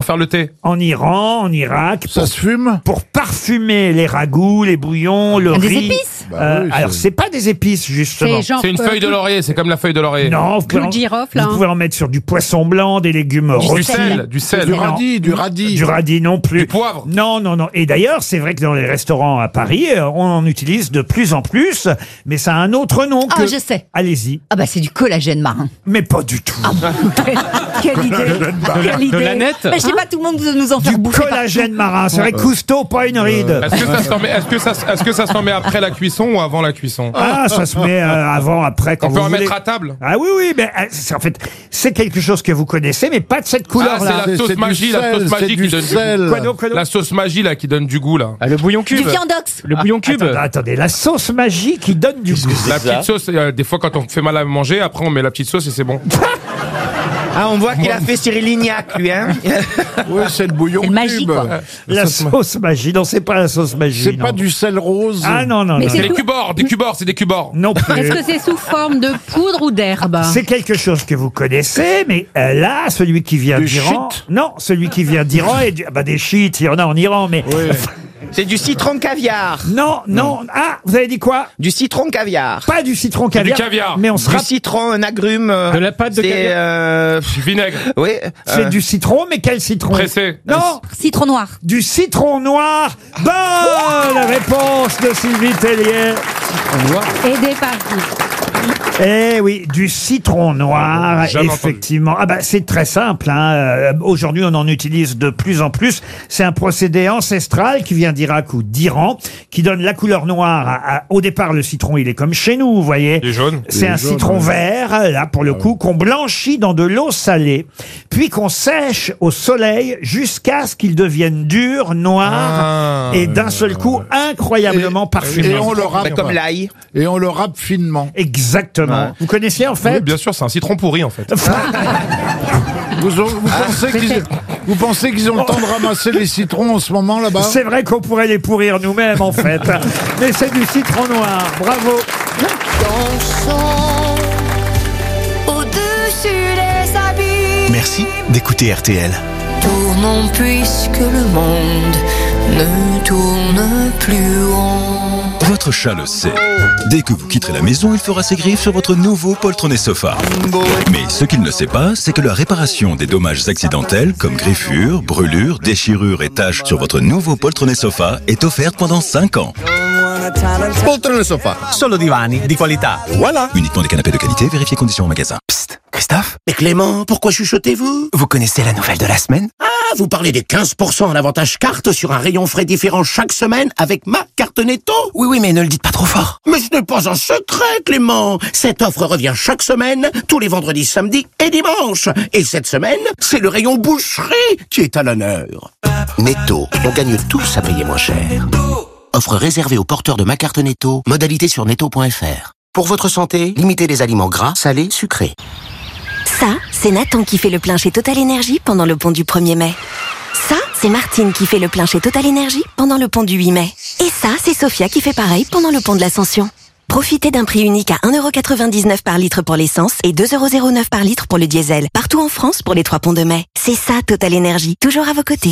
faire le thé. En Iran, en Irak. Ça se fume? Pour parfumer les ragoûts, les bouillons, le Des riz. épices Oui, Alors, c'est pas des épices, justement. C'est une feuille de laurier, c'est comme la feuille de laurier. Non, vous pouvez, Clou de girofle, là, vous pouvez en mettre sur du poisson blanc, des légumes Du rôtis. sel, du sel. Du Non. radis, du radis. Du radis non plus. Du poivre. Non, non, non. Et d'ailleurs, c'est vrai que dans les restaurants à Paris, on en utilise de plus en plus, mais ça a un autre nom que... Ah, je sais. Allez-y. Ah bah c'est du collagène marin. Mais pas du tout. Quelle idée. Quelle idée. la nette. Mais je sais pas, tout le monde nous en Du faire bouffer. collagène marin. C'est vrai, Cousteau, pas une ride. Est-ce que ça s'en met après la cuisson ou avant la cuisson? Ah, ça se met avant, après, quand On vous peut en voulez. mettre à table? Ah oui, oui, mais en fait, c'est quelque chose que vous connaissez, mais pas de cette Ah, couleur-là. c'est la sauce du magie, sel, la sauce c'est magie du qui donne du sel. goût. Quoi donc, quoi donc La sauce magie là qui donne du goût là. Le bouillon cube. Du viandox. Le bouillon cube. Attendez, la sauce magie qui donne du goût. La petite sauce, des fois quand on fait mal à manger, après on met la petite sauce et c'est bon. Ah, on voit qu'il a fait Cyril Lignac, lui, hein. Oui, c'est le bouillon C'est le magie, cube. quoi. La sauce magie. Non, c'est pas la sauce magie. C'est pas non. du sel rose. Ah non, non, Mais non. c'est Des cubors, c'est des cubors. Non plus. Est-ce que c'est sous forme de poudre ou d'herbe? C'est quelque chose que vous connaissez, mais là, celui qui vient Du d'Iran... shit. Non, celui qui vient d'Iran est... des shit, il y en a en Iran, mais... Oui. C'est du citron caviar. Non, non. Ah, vous avez dit quoi? Du citron caviar. Pas du citron caviar. caviar. Mais on se Du rappelle... citron, un agrume. De la pâte de c'est, caviar. Du vinaigre. Oui. C'est du citron, mais quel citron? Pressé. Non, Citron noir. du citron noir. Bonne réponse de Sylvie Tellier. Aidé par qui? Eh oui, du citron noir, Jamais effectivement. Ah bah c'est très simple. Hein. Aujourd'hui, on en utilise de plus en plus. C'est un procédé ancestral qui vient d'Irak ou d'Iran, qui donne la couleur noire. Au départ, le citron, il est comme chez nous, vous voyez. Il est jaune. C'est un jaune, citron ouais. vert, là pour le coup, qu'on blanchit dans de l'eau salée, puis qu'on sèche au soleil jusqu'à ce qu'il devienne dur, noir, et d'un seul coup incroyablement parfumé. Et on le râpe Comme l'ail. Et on le râpe finement. Exactement. Vous connaissiez en fait? Oui, bien sûr, c'est un citron pourri en fait. Vous pensez qu'ils ont le temps de ramasser les citrons en ce moment là-bas? C'est vrai qu'on pourrait les pourrir nous-mêmes, en fait. Mais c'est du citron noir. Bravo. Dansons au-dessus des abîmes. Merci d'écouter RTL. Tournons puisque le monde ne tourne plus rond. Votre chat le sait. Dès que vous quitterez la maison, il fera ses griffes sur votre nouveau poltronné sofa. Mais ce qu'il ne sait pas, c'est que la réparation des dommages accidentels, comme griffures, brûlures, déchirures et taches sur votre nouveau poltronné sofa est offerte pendant 5 ans. Poltrone sofa, solo divani di qualità. Voilà. Uniquement des canapés de qualité, vérifiez conditions au magasin. Psst, Christophe? Mais Clément, pourquoi chuchotez-vous? Vous connaissez la nouvelle de la semaine? Ah, vous parlez des 15% en avantage carte sur un rayon frais différent chaque semaine avec ma carte Netto? Oui, mais ne le dites pas trop fort. Mais ce n'est pas un secret, Clément. Cette offre revient chaque semaine, tous les vendredis, samedis et dimanches. Et cette semaine, c'est le rayon boucherie qui est à l'honneur. Netto, on gagne tous à payer moins cher. Offre réservée aux porteurs de ma carte Netto, modalité sur netto.fr. Pour votre santé, limitez les aliments gras, salés, sucrés. Ça, c'est Nathan qui fait le plein chez Total Energy pendant le pont du 1er mai. Ça, c'est Martine qui fait le plein chez Total Energy pendant le pont du 8 mai. Et ça, c'est Sophia qui fait pareil pendant le pont de l'Ascension. Profitez d'un prix unique à 1,99€ par litre pour l'essence et 2,09€ par litre pour le diesel. Partout en France pour les 3 ponts de mai. C'est ça, Total Energy. Toujours à vos côtés.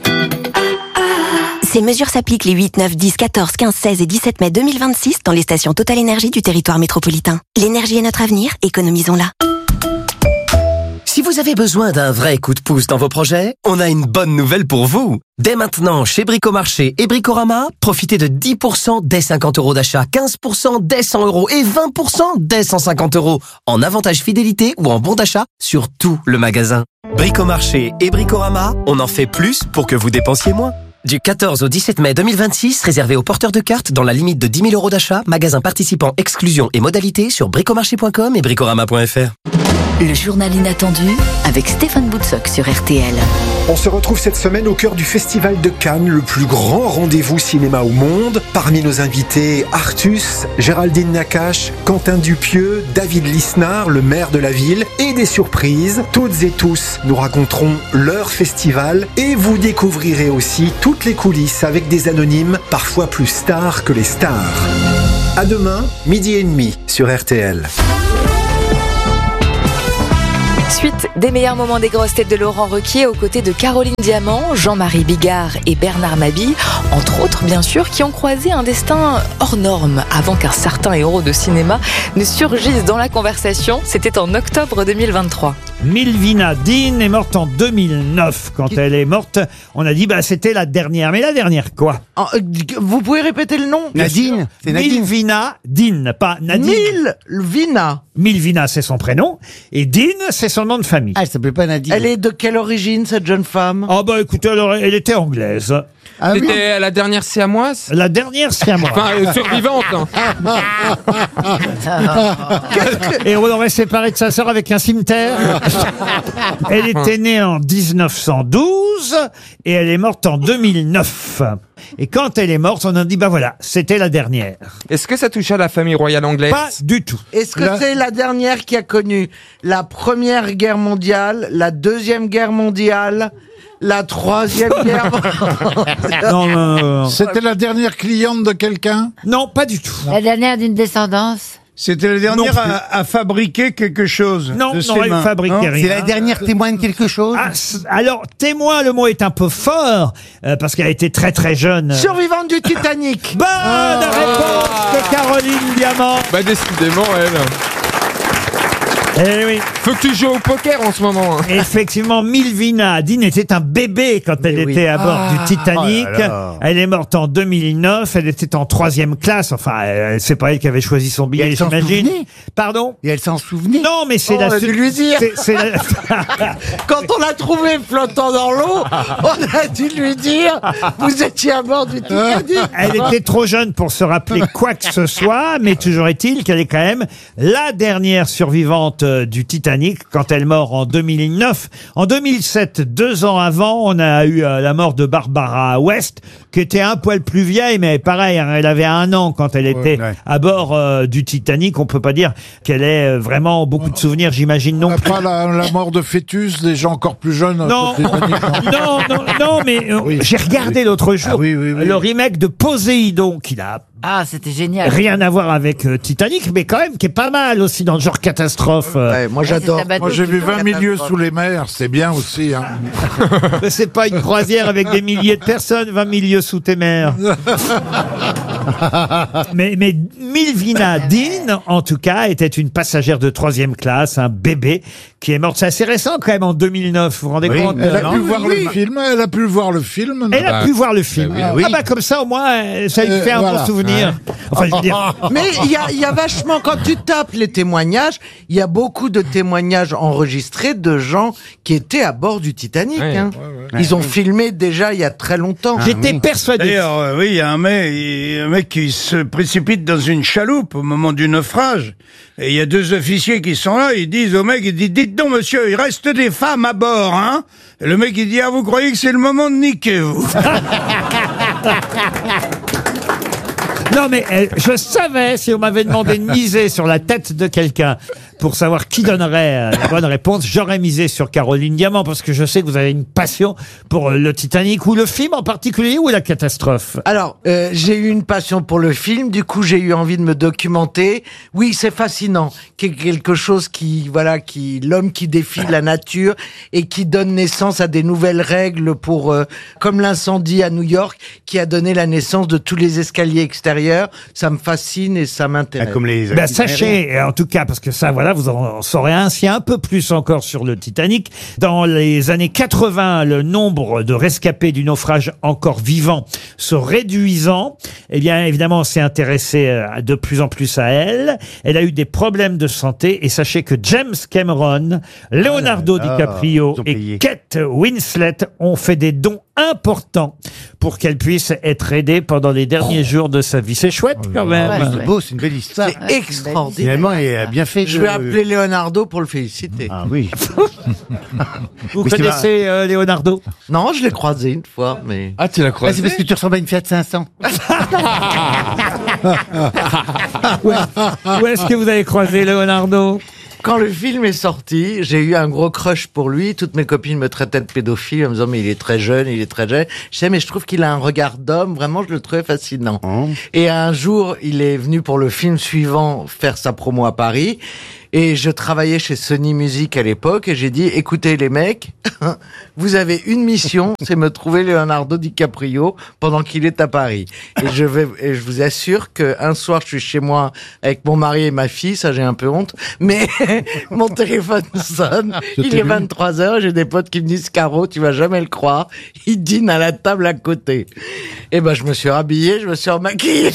Ces mesures s'appliquent les 8, 9, 10, 14, 15, 16 et 17 mai 2026 dans les stations Total Energy du territoire métropolitain. L'énergie est notre avenir, économisons-la. Si vous avez besoin d'un vrai coup de pouce dans vos projets, on a une bonne nouvelle pour vous. Dès maintenant, chez Bricomarché et Bricorama, profitez de 10% dès 50€ d'achat, 15% dès 100€ et 20% dès 150€ en avantage fidélité ou en bon d'achat sur tout le magasin. Bricomarché et Bricorama, on en fait plus pour que vous dépensiez moins. Du 14 au 17 mai 2026, réservé aux porteurs de cartes dans la limite de 10 000€ d'achat, magasin participant, exclusion et modalités sur bricomarché.com et bricorama.fr. Le journal inattendu avec Stéphane Boutsock sur RTL. On se retrouve cette semaine au cœur du Festival de Cannes, le plus grand rendez-vous cinéma au monde. Parmi nos invités, Artus, Géraldine Nakache, Quentin Dupieux, David Lisnard, le maire de la ville, et des surprises. Toutes et tous nous raconteront leur festival et vous découvrirez aussi toutes les coulisses avec des anonymes, parfois plus stars que les stars. À demain, 12h30 sur RTL. Suite des meilleurs moments des grosses têtes de Laurent Ruquier aux côtés de Caroline Diamant, Jean-Marie Bigard et Bernard Mabille, entre autres bien sûr, qui ont croisé un destin hors norme avant qu'un certain héros de cinéma ne surgisse dans la conversation. C'était en octobre 2023. Milvina Dean est morte en 2009. Quand elle est morte, on a dit c'était la dernière. Mais la dernière quoi? Vous pouvez répéter le nom? Nadine. C'est Nadine. Milvina Dean, pas Nadine. Milvina. Milvina, c'est son prénom. Et Dean, c'est son nom de famille. Ah, elle s'appelle pas Nadine. Elle est de quelle origine, cette jeune femme? Écoutez, elle était anglaise. C'était la dernière siamoise? La dernière siamoise. Enfin, survivante. Et on l'aurait séparée de sa sœur avec un cimetière. Elle était née en 1912 et elle est morte en 2009. Et quand elle est morte, on a dit voilà, c'était la dernière. Est-ce que ça touchait à la famille royale anglaise? Pas du tout. Est-ce que c'est la dernière qui a connu la Première Guerre mondiale, la Deuxième Guerre mondiale, la Troisième Guerre mondiale? Non. C'était la dernière cliente de quelqu'un? Non, pas du tout. La dernière d'une descendance. C'était la dernière à fabriquer quelque chose. Non, elle fabriquait rien. C'est la dernière témoin de quelque chose. Alors, témoin, le mot est un peu fort, parce qu'elle a été très très jeune. Survivante du Titanic. Bonne réponse de Caroline Diamant. Décidément, elle. Eh oui. Faut que tu joues au poker en ce moment. Effectivement, Milvina Dean était un bébé quand elle était à bord du Titanic. Oh là là. Elle est morte en 2009. Elle était en 3e classe. Enfin, c'est pas elle qui avait choisi son billet, j'imagine. Pardon? Et elle s'en souvenait? Non, mais c'est On a dû lui dire. Quand on l'a trouvé flottant dans l'eau, on a dû lui dire vous étiez à bord du Titanic. Elle était trop jeune pour se rappeler quoi que ce soit, mais toujours est-il qu'elle est quand même la dernière survivante du Titanic quand elle meurt en 2009. En 2007, 2 ans avant, on a eu la mort de Barbara West, qui était un poil plus vieille, mais pareil, elle avait 1 an quand elle était à bord du Titanic. On peut pas dire qu'elle ait vraiment beaucoup de souvenirs, j'imagine non plus. Pas la mort de fœtus, des gens encore plus jeunes. Non, mais j'ai regardé l'autre jour le remake de Poséidon qu'il a. Ah, c'était génial. Rien à voir avec Titanic, mais quand même qui est pas mal aussi dans le genre catastrophe. Moi j'adore. Moi j'ai vu 20 milieux sous les mers, c'est bien aussi. Hein. Mais c'est pas une croisière avec des milliers de personnes, 20 milieux sous tes mers. mais Milvina Dean, en tout cas, était une passagère de 3e classe, un bébé qui est morte. C'est assez récent quand même, en 2009. Vous vous rendez compte? Elle a pu voir le film. Elle a pu voir le film. Elle a pu voir le film. Comme ça, au moins, ça lui fait un bon souvenir. Enfin, je veux dire. Mais il y a vachement, quand tu tapes les témoignages, il y a beaucoup de témoignages enregistrés de gens qui étaient à bord du Titanic. Ils ont filmé déjà il y a très longtemps. J'étais persuadé. D'ailleurs, il y a un mec qui se précipite dans une chaloupe au moment du naufrage. Et il y a 2 officiers qui sont là, ils disent au mec, dites donc monsieur, il reste des femmes à bord, hein? Et le mec il dit, vous croyez que c'est le moment de niquer, vous? Non, mais je savais, si on m'avait demandé de miser sur la tête de quelqu'un pour savoir qui donnerait la bonne réponse, j'aurais misé sur Caroline Diamant, parce que je sais que vous avez une passion pour le Titanic, ou le film en particulier, ou la catastrophe. Alors, j'ai eu une passion pour le film, du coup j'ai eu envie de me documenter. Oui, c'est fascinant, quelque chose l'homme qui défie la nature et qui donne naissance à des nouvelles règles pour, comme l'incendie à New York, qui a donné la naissance de tous les escaliers extérieurs. Ça me fascine et ça m'intéresse. Comme les sachez, en tout cas, parce que ça, vous en saurez ainsi un peu plus encore sur le Titanic. Dans les années 80, le nombre de rescapés du naufrage encore vivants se réduisant, eh bien, évidemment, on s'est intéressé de plus en plus à elle. Elle a eu des problèmes de santé, et sachez que James Cameron, Leonardo DiCaprio et Kate Winslet ont fait des dons importants pour qu'elle puisse être aidée pendant les derniers jours de sa vie. C'est chouette quand même. C'est beau, c'est une belle histoire. C'est extraordinaire. Finalement, elle a bien fait. Je vais appeler Leonardo pour le féliciter. Ah oui. Vous connaissez Leonardo? Non, je l'ai croisé une fois, mais... Ah, tu l'as croisé? C'est parce que tu ressembles à une Fiat 500. Où est-ce que vous avez croisé Leonardo? Quand le film est sorti, j'ai eu un gros crush pour lui. Toutes mes copines me traitaient de pédophile en me disant mais il est très jeune. Je disais mais je trouve qu'il a un regard d'homme. Vraiment, je le trouvais fascinant. Et un jour, il est venu pour le film suivant faire sa promo à Paris. Et je travaillais chez Sony Music à l'époque et j'ai dit, écoutez les mecs, vous avez une mission, c'est me trouver Leonardo DiCaprio pendant qu'il est à Paris. Et je vous assure qu'un soir, je suis chez moi avec mon mari et ma fille, ça j'ai un peu honte, mais mon téléphone sonne, il est 23h, j'ai des potes qui me disent, Caro, tu vas jamais le croire, il dîne à la table à côté. Et ben je me suis rhabillé, je me suis remaquillé.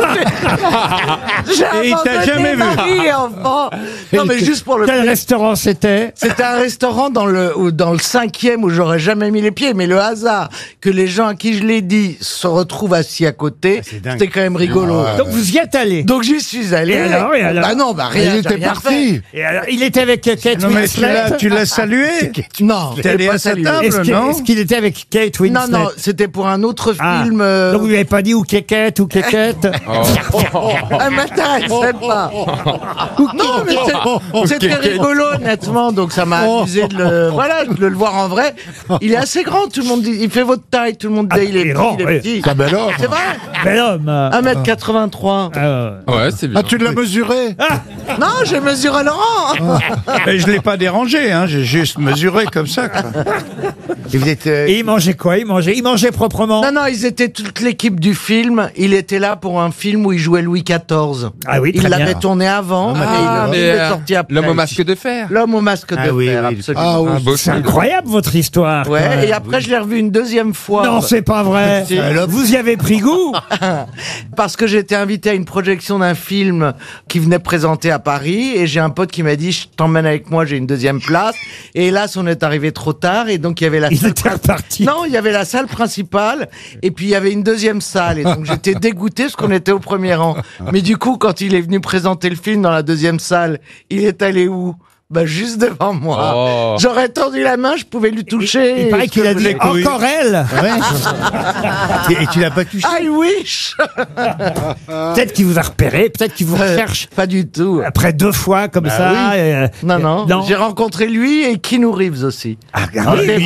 Et il t'a jamais vu. Enfant. Non mais juste pour le. Quel restaurant c'était? C'était un restaurant dans le 5e où j'aurais jamais mis les pieds, mais le hasard que les gens à qui je l'ai dit se retrouvent assis à côté, c'était quand même rigolo. Donc vous y êtes allé? Donc j'y suis allé. Et alors? Bah non, bah rien. Il était parti. Et alors, il était avec Kate Non, mais Winslet? tu l'as salué. Non, T'es allé pas à sa salué. table, non? Est-ce qu'il était avec Kate Winslet? Non, c'était pour un autre film. Donc vous lui avez pas dit ou Kékette ou Kékette? Elle m'intéressait pas. Non, mais c'était rigolo, honnêtement, donc ça m'a amusé de le voir en vrai. Il est assez grand, tout le monde dit, il fait votre taille, tout le monde dit, il est petit. C'est un bel homme. C'est vrai? Bel homme. 1m83. Ouais, c'est bien. Ah, tu l'as mesuré? Non, j'ai mesuré Laurent. Mais je l'ai pas dérangé, hein, j'ai juste mesuré comme ça. Quoi. Et vous êtes. Et il mangeait quoi? Il mangeait proprement? Non, ils étaient toute l'équipe du film. Il était là pour un film où il jouait Louis XIV. Ah oui, il très bien. l'avait tourné avant, mais il est sorti après. L'homme au masque de fer. L'homme au masque de fer, absolument. Un beau C'est film. incroyable votre histoire. Ouais, et après je l'ai revu une deuxième fois. Non, c'est pas vrai. Si. Vous y avez pris goût? Parce que j'étais invité à une projection d'un film qui venait présenter à Paris et j'ai un pote qui m'a dit je t'emmène avec moi, j'ai une deuxième place. Et hélas, on est arrivé trop tard et donc il y avait la Il salle était reparti. Non, il y avait la salle principale et puis il y avait une deuxième salle et donc j'étais dégoûté parce qu'on était au premier rang. Mais du coup, quand il est venu présenter le film dans la deuxième salle, il est allé où? Bah juste devant moi. Oh. J'aurais tendu la main, je pouvais lui toucher. Il paraît qu'il a dit encore elle. Et tu l'as pas touché? I wish. Peut-être qu'il vous a repéré, peut-être qu'il vous recherche. Pas du tout. Après 2 fois comme ça. Oui. Non. J'ai rencontré lui et Keanu Reeves aussi. Oui,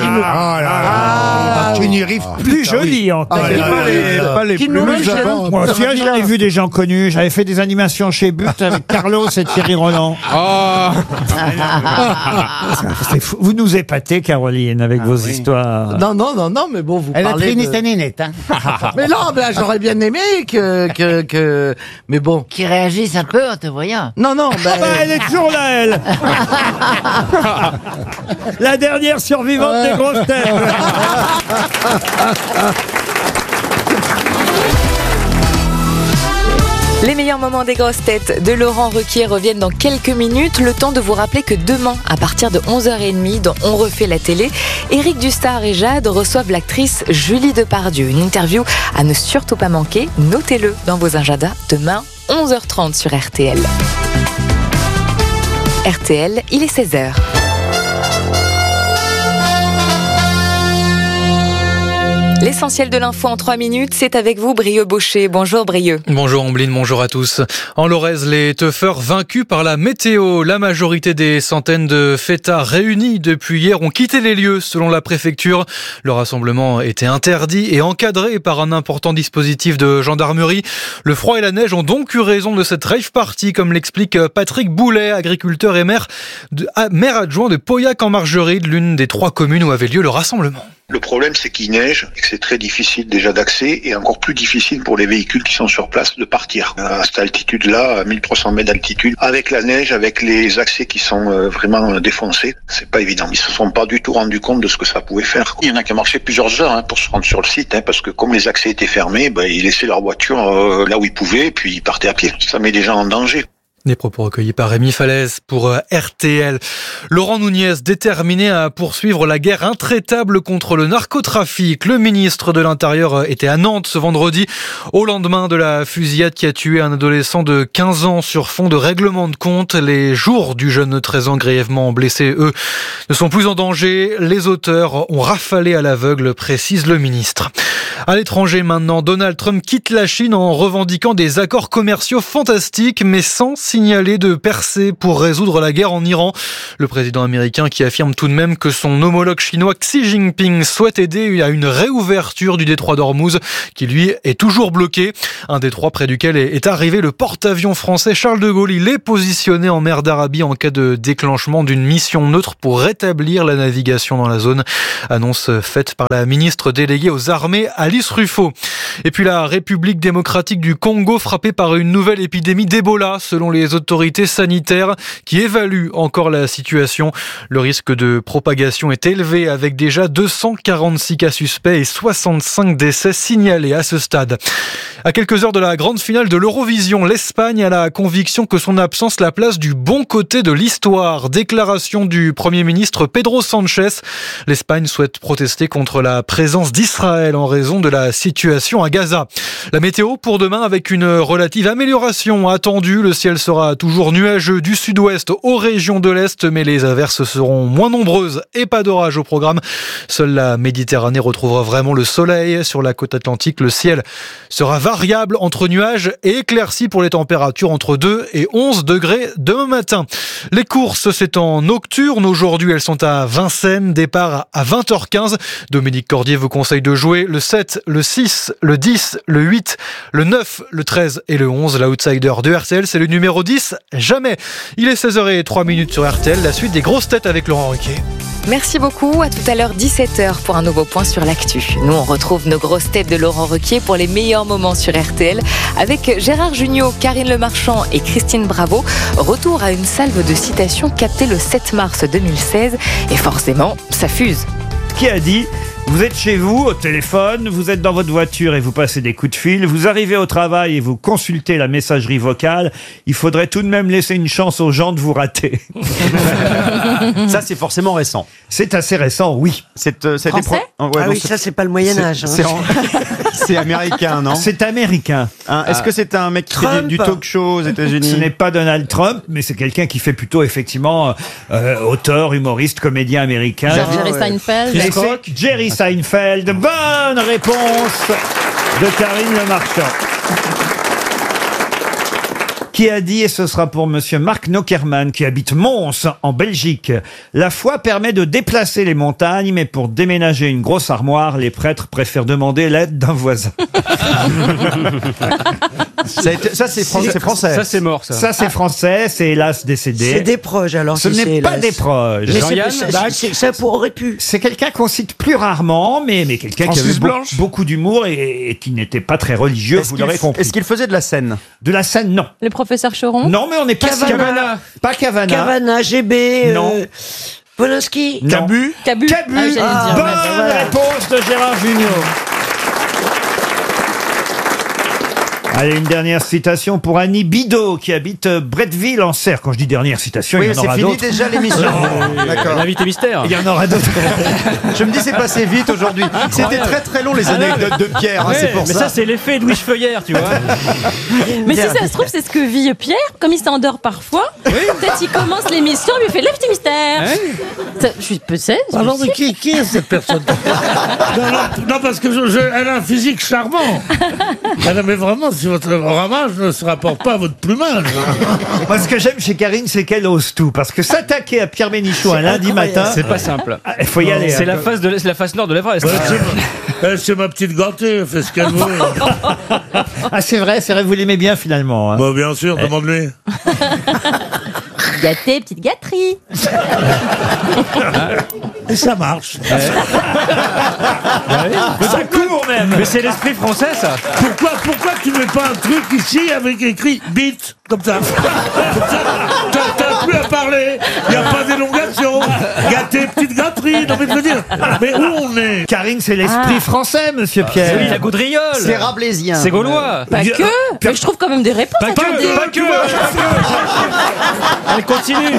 Keanu Reeves. plus joli encore. Pas les Keanu plus Reeves, avant. Moi aussi, j'en ai vu des gens connus. J'avais fait des animations chez But avec Carlos et Thierry Roland. Oh. C'est fou. Vous nous épatez, Caroline, avec vos histoires. Non, mais bon, vous Elle a parlez traîné de... sa nénette, hein. Mais non, mais j'aurais bien aimé que... Mais bon. Qui réagissent un peu en te voyant. Non, Elle est toujours là, elle. La dernière survivante des grosses têtes. Les meilleurs moments des grosses têtes de Laurent Ruquier reviennent dans quelques minutes. Le temps de vous rappeler que demain, à partir de 11h30, dans On refait la télé, Éric Dussart et Jade reçoivent l'actrice Julie Depardieu. Une interview à ne surtout pas manquer. Notez-le dans vos agendas. Demain, 11h30 sur RTL. RTL, il est 16h. L'essentiel de l'info en 3 minutes, c'est avec vous, Brieux Baucher. Bonjour Brieux. Bonjour Ombline, bonjour à tous. En Lorraise, les teufeurs vaincus par la météo. La majorité des centaines de fêtards réunis depuis hier ont quitté les lieux, selon la préfecture. Le rassemblement était interdit et encadré par un important dispositif de gendarmerie. Le froid et la neige ont donc eu raison de cette rave party, comme l'explique Patrick Boulet, agriculteur et maire adjoint de Pauillac-en-Margerie, l'une des 3 communes où avait lieu le rassemblement. Le problème, c'est qu'il neige et que c'est très difficile déjà d'accès et encore plus difficile pour les véhicules qui sont sur place de partir. À cette altitude-là, à 1300 mètres d'altitude, avec la neige, avec les accès qui sont vraiment défoncés, c'est pas évident. Ils se sont pas du tout rendus compte de ce que ça pouvait faire. Il y en a qui ont marché plusieurs heures pour se rendre sur le site, parce que comme les accès étaient fermés, ils laissaient leur voiture là où ils pouvaient et puis ils partaient à pied. Ça met des gens en danger. Des propos recueillis par Rémi Falaise pour RTL. Laurent Nunez, déterminé à poursuivre la guerre intraitable contre le narcotrafic. Le ministre de l'Intérieur était à Nantes ce vendredi, au lendemain de la fusillade qui a tué un adolescent de 15 ans sur fond de règlement de compte. Les jours du jeune de 13 ans grièvement blessé, eux, ne sont plus en danger. Les auteurs ont rafalé à l'aveugle, précise le ministre. À l'étranger maintenant, Donald Trump quitte la Chine en revendiquant des accords commerciaux fantastiques, mais sans signalé de percer pour résoudre la guerre en Iran. Le président américain qui affirme tout de même que son homologue chinois Xi Jinping souhaite aider à une réouverture du détroit d'Ormuz qui lui est toujours bloqué. Un détroit près duquel est arrivé le porte-avions français Charles de Gaulle. Il est positionné en mer d'Arabie en cas de déclenchement d'une mission neutre pour rétablir la navigation dans la zone. Annonce faite par la ministre déléguée aux armées Alice Ruffo. Et puis la République démocratique du Congo frappée par une nouvelle épidémie d'Ebola selon les autorités sanitaires qui évaluent encore la situation. Le risque de propagation est élevé avec déjà 246 cas suspects et 65 décès signalés à ce stade. À quelques heures de la grande finale de l'Eurovision, l'Espagne a la conviction que son absence la place du bon côté de l'histoire. Déclaration du Premier ministre Pedro Sánchez. L'Espagne souhaite protester contre la présence d'Israël en raison de la situation à Gaza. La météo pour demain avec une relative amélioration attendue. Le ciel sera toujours nuageux du sud-ouest aux régions de l'Est, mais les averses seront moins nombreuses et pas d'orage au programme. Seule la Méditerranée retrouvera vraiment le soleil. Sur la côte atlantique, le ciel sera variable entre nuages et éclaircies pour les températures entre 2 et 11 degrés demain matin. Les courses, c'est en nocturne. Aujourd'hui, elles sont à Vincennes. Départ à 20h15. Dominique Cordier vous conseille de jouer le 7, le 6, le 10, le 8, le 9, le 13 et le 11. L'outsider de RTL, c'est le numéro 10, Jamais. Il est 16h03 sur RTL. La suite des grosses têtes avec Laurent Ruquier. Merci beaucoup, à tout à l'heure 17h pour un nouveau point sur l'actu. Nous on retrouve nos grosses têtes de Laurent Ruquier pour les meilleurs moments sur RTL avec Gérard Jugnot, Karine Le Marchand et Christine Bravo. Retour à une salve de citations captée le 7 mars 2016 et forcément ça fuse. Qui a dit: vous êtes chez vous, au téléphone, vous êtes dans votre voiture et vous passez des coups de fil, vous arrivez au travail et vous consultez la messagerie vocale, il faudrait tout de même laisser une chance aux gens de vous rater. Ça, c'est forcément récent. C'est assez récent, oui. Français oui, ça c'est pas le Moyen-Âge. C'est américain, non? C'est américain. Est-ce que c'est un mec qui fait du talk show aux États-Unis? Ce n'est pas Donald Trump, mais c'est quelqu'un qui fait plutôt effectivement auteur, humoriste, comédien américain. Jerry Seinfeld. Et c'est Jerry Seinfeld. Bonne réponse de Karine Le Marchand. Qui a dit, et ce sera pour monsieur Marc Nockerman, qui habite Mons, en Belgique: la foi permet de déplacer les montagnes, mais pour déménager une grosse armoire, les prêtres préfèrent demander l'aide d'un voisin. Ça, c'est français. Ça, c'est mort, ça. Ça, c'est français, c'est hélas décédé. C'est des proches, alors. Ce si n'est pas hélas. des proches. Jean-Yann Bach. Ça aurait pu. C'est quelqu'un qu'on cite plus rarement, mais quelqu'un qui avait beaucoup d'humour et qui n'était pas très religieux, vous l'aurez compris. Est-ce qu'il faisait de la scène? De la scène, non. Le professeur Choron. Non, mais on n'est pas Cavana. Pas Cavana. Cavana, GB. Non. Polanski. Non. Cabu. Cabu. Bonne réponse de Gérard Jugnot. Allez, une dernière citation pour Annie Bidot, qui habite Bretteville en Serre. Quand je dis dernière citation, il y en aura d'autres. Oui, c'est fini déjà l'émission. D'accord. L'invité mystère. Il y en aura d'autres. Je me dis, c'est passé vite aujourd'hui. C'était très très long les anecdotes de Pierre, Ouais, c'est pour mais ça. ça, c'est l'effet Louis Feuillère, tu vois. Mais si ça se trouve, c'est ce que vit Pierre, comme il s'endort parfois. Peut-être il commence l'émission, il lui fait l'invité mystère. Je sais. Alors, mais qui est cette personne? non, parce que elle a un physique charmant. Mais vraiment, si votre ramage ne se rapporte pas à votre plumage. Moi, ce que j'aime chez Karine, c'est qu'elle ose tout. Parce que s'attaquer à Pierre Bénichou un lundi matin, C'est pas simple. il faut y aller. C'est la face nord de l'Everest. C'est ma petite gantée, elle fait ce qu'elle veut. Ah, c'est vrai, vous l'aimez bien finalement. Hein. Bon, bien sûr, demande-lui. Gâté, petite gâterie. Et ça marche. Ça court même. Mais c'est l'esprit français, ça. Pourquoi tu mets pas un truc ici avec écrit bite comme ça? T'as plus à parler. Il n'y a pas d'élongation. Gâté, petite gâterie. Non, mais je veux dire, mais où on est? Karine, c'est l'esprit français, monsieur Pierre. Oui, la gaudriole. C'est rabelaisien. C'est gaulois. Pas que. Mais je trouve quand même des réponses. Pas que. Elle continue.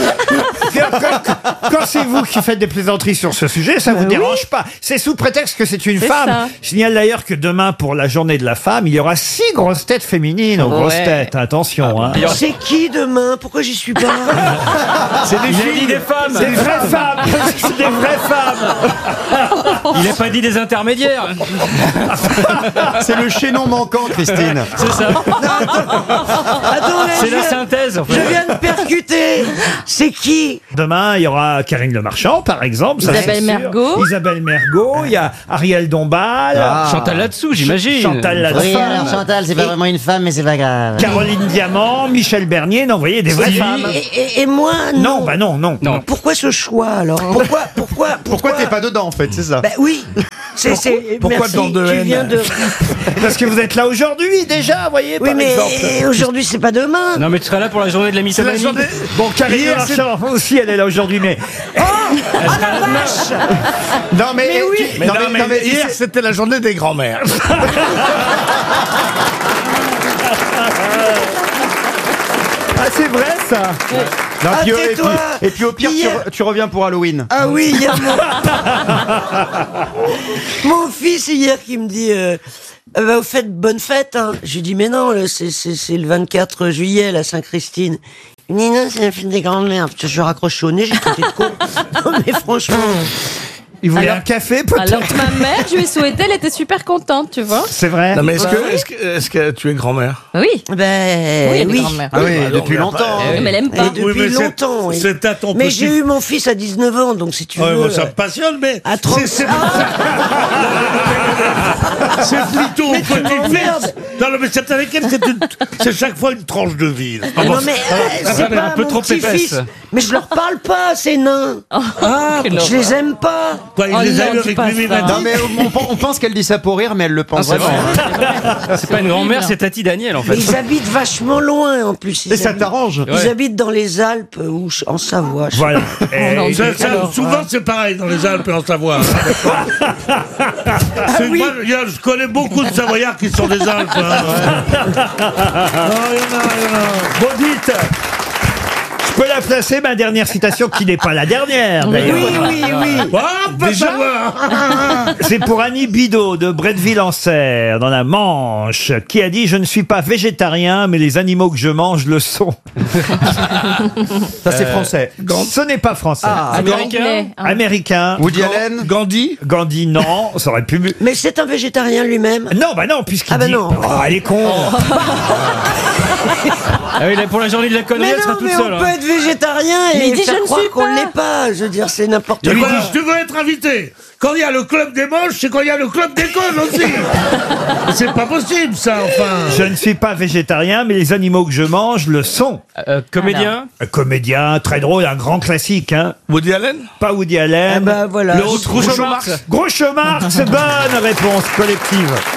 Quand c'est vous qui faites des plaisanteries sur ce sujet, ça vous dérange pas. C'est sous prétexte que c'est une femme. ça. Je signale d'ailleurs que demain, pour la journée de la femme, il y aura 6 grosses têtes féminines aux grosses têtes. Attention. Hein. C'est qui demain? Pourquoi j'y suis pas? C'est des filles, des femmes. C'est des vraies femmes. C'est des vraies vraies femmes. Il n'a pas dit des intermédiaires. C'est le chaînon manquant, Christine. C'est ça. Attends, C'est la synthèse, en fait. Je viens de percuter. C'est qui? Demain, il y aura Karine Le Marchand, par exemple. ça, Isabelle c'est sûr. Mergo. Isabelle Mergo. Il y a Ariel Dombal. Chantal là-dessous, j'imagine. Chantal là-dessous. Oui, alors Chantal, c'est pas vraiment une femme, mais c'est pas grave. Caroline Diamant, Michel Bernier. Non, vous voyez, des vraies femmes. Et moi, Non, bah non. Pourquoi ce choix alors? Pourquoi t'es pas dedans, en fait, c'est ça? Bah oui. Pourquoi merci, dans deux tu N? viens de. Parce que vous êtes là aujourd'hui, déjà, vous voyez, Oui, par mais exemple. aujourd'hui c'est pas demain. Non, mais tu seras là pour la journée de la mythomanie. Bon, Karine Le Marchand aussi, elle est là aujourd'hui, mais... Non, mais... oui. Mais hier, c'était la journée des grands-mères. Ah, c'est vrai, ça. Non, Ah, tais-toi. et puis au pire, Hier- tu reviens pour Halloween. Ah oui, il y a mon fils hier qui me dit vous faites bonne fête, hein. Je lui dis mais non, c'est le 24 juillet, la Saint-Christine. Il me dit non, c'est la fête des grands-mères. Je raccroche au nez, j'ai traité de con. Non mais franchement. Il voulait Alors- un café, peut-être. Alors que ma mère, je lui ai souhaité, elle était super contente, tu vois. C'est vrai. Non, mais Bah oui. est-ce que tu es grand-mère? Oui. Ben Oui, oui. grand-mère. Ah oui, alors, depuis mais longtemps. Oui, mais elle aime pas. Et depuis longtemps. Oui. C'est à ton Mais petit... j'ai eu mon fils à 19 ans, donc si tu Ouais, veux. moi, ça me passionne, mais à 30 c'est plutôt Mais tu petit m'emmerdes. fils. Non, mais c'est avec elle, c'est chaque fois une tranche de vie. là. Non mais c'est elle est pas un peu mon trop petit-fils. épaisse. Mais je leur parle pas, ces nains. Je les aime pas. Quoi, il Oh les non, a eu dis avec pas lui, ça. Non, mais on pense qu'elle dit ça pour rire, mais elle le pense c'est vraiment. C'est pas une grand-mère, c'est Tati Daniel, en Mais fait. ils habitent vachement loin en plus. Et ça t'arrange. Ils habitent dans les Alpes ou en Savoie. je sais Voilà. non, Et- Souvent, c'est pareil dans les Alpes et en Savoie. Je connais beaucoup de Savoyards qui sont des Alpes. Hein. Bon, dites. Je peux la placer, ma dernière citation, qui n'est pas la dernière, d'ailleurs. Oui. C'est pour Annie Bidot de Bretteville-en-Serre, dans la Manche, qui a dit « Je ne suis pas végétarien, mais les animaux que je mange le sont. Ça, c'est français. » Ce n'est pas français. Anglais, hein. Américain. Woody Allen. Gandhi. Gandhi, non. Ça aurait pu... Mais c'est un végétarien lui-même. Non, bah non, puisqu'il Ah bah dit... non. Oh, elle est con. Ah oui, là, pour la journée de la connerie, Mais elle sera non, toute mais seule. on peut être végétarien Mais et il dit, faire je ne croire suis qu'on pas. l'est pas. Je veux dire, c'est n'importe Tu quoi. veux être invité. Quand il y a le club des moches, c'est quand il y a le club des connes aussi. C'est pas possible, ça, enfin. Je ne suis pas végétarien, mais les animaux que je mange le sont. Comédien. Un comédien, très drôle, un grand classique. Hein. Woody Allen. Pas Woody Allen. Ah bah voilà. L'autre, Groucho Marx. Groucho Marx, bonne réponse collective.